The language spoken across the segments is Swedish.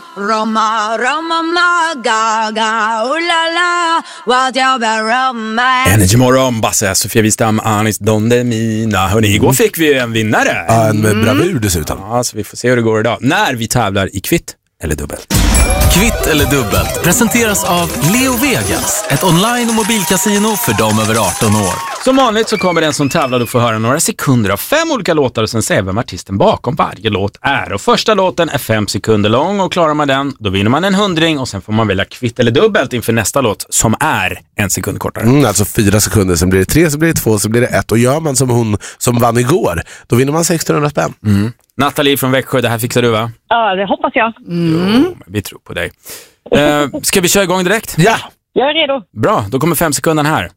Roma, Roma, Gaga, ulala, what you be Roma. Energy morgon, Basse, Sofia Wistam, Anis Don Demina. Hörrni, igår fick vi en vinnare. Ja, en med bravur dessutom. Ja, så vi får se hur det går idag. När vi tävlar i kvitt eller dubbelt. Kvitt eller dubbelt presenteras av Leo Vegas, ett online- och mobilkasino för dem över 18 år. Som vanligt så kommer den som tävlar att få höra några sekunder av 5 olika låtar och sen säger vem artisten bakom varje låt är. Och första låten är 5 sekunder lång och klarar man den, då vinner man en 100 och sen får man välja kvitt eller dubbelt inför nästa låt som är 1 sekund kortare. Alltså 4 sekunder, sen blir det 3, så blir det 2, så blir det 1. Och gör man som hon som vann igår, då vinner man 1600 spänn. Nathalie från Växjö, det här fixar du, va? Ja, det hoppas jag. Jo, vi tror på dig. Ska vi köra igång direkt? Ja! Jag är redo. Bra, då kommer 5 sekunder här.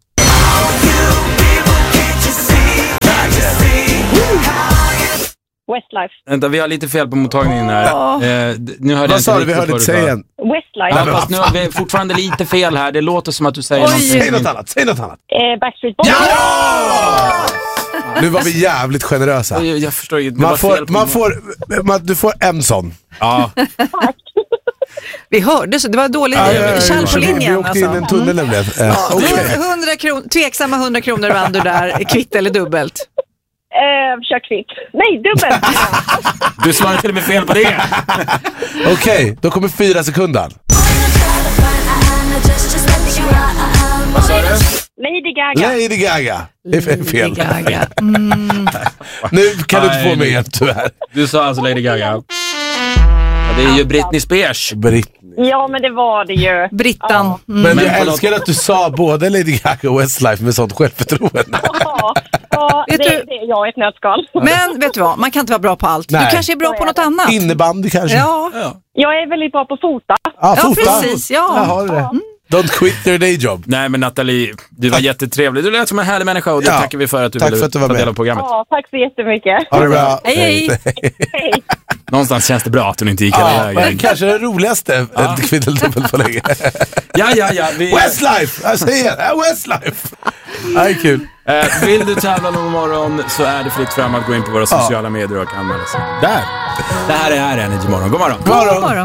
Westlife. Vänta, vi har lite fel på mottagningen här. Nu hörde Vad sa du? Vi hörde inte säga igen. Westlife. Ja, fast nu har vi fortfarande lite fel här. Det låter som att du säger någonting. Säg något annat, säg något annat. Backstreet Boys. Ja! Nu var vi jävligt generösa. Jag förstår ju. Du får en sån. Ja. Vi hörde så, det var dåligt kärl på linjen. Vi åkte in i en tunnel nämligen. Okay. 100 kronor, tveksamma 100 kronor vann du där, kvitt eller dubbelt? Kör kvitt. Nej, dubbelt. Du svarar till och med fel på det. Okej, då kommer 4 sekunder. Vad sa du? Lady Gaga. Lady Gaga. Det är fel. Lady Gaga. Nu kan du inte få mig igen, tyvärr. Du sa alltså Lady Gaga. Ja, det är ju Britney Spears. Ja, men det var det ju. Brittan. Ja. Men jag älskar att du sa både Lady Gaga och Westlife med sånt självförtroende. Ja, Vet det du- är jag ett nötskal. Men vet du vad, man kan inte vara bra på allt. Nej. Du kanske är bra på något annat. Innebandy kanske. Ja, Jag är väldigt bra på fota. Ja, ja fota. precis. Där Ja. har du det. Don't quit your day job. Nej, men Nathalie, du var jättetrevlig. Du lät som en härlig människa och det tackar vi för att du tack ville för att du var ta del med. av programmet. Ja, tack så jättemycket. Ha det bra. Hej. Hej. Någonstans känns det bra att hon inte gick hela Ja, vägen. men kanske det roligaste kvitt eller dubbelt på länge. Ja. Westlife! Jag säger Westlife! Det är kul. Vill du tävla någon morgon så är det fritt fram att gå in på våra sociala medier och anmäla sig. Där! Det här är Energy morgon. God morgon. God morgon.